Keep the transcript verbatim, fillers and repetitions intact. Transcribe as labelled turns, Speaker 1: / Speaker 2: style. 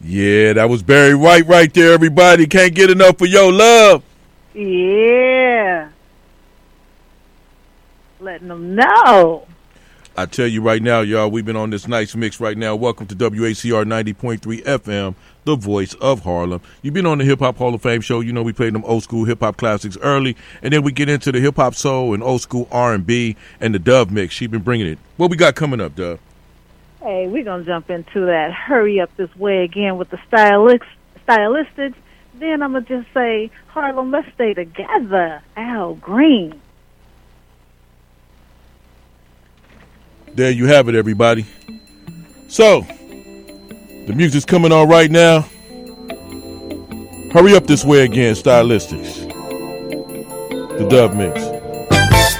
Speaker 1: Yeah, that was Barry White right there, everybody. Can't get enough of your love.
Speaker 2: Yeah. Letting them know.
Speaker 1: I tell you right now, y'all, we've been on this nice mix right now. Welcome to W A C R ninety point three F M, the voice of Harlem. You've been on the Hip Hop Hall of Fame show. You know we played them old school hip hop classics early, and then we get into the hip hop soul and old school R and B and the Dove mix. She been bringing it. What we got coming up, Dove?
Speaker 2: Hey, we're going to jump into that Hurry Up This Way again with the stylics, stylistics. Then I'm going to just say, Harlem, let's stay together. Al Green.
Speaker 1: There you have it, everybody. So, the music's coming on right now. Hurry up this way again, stylistics. The Dove mix.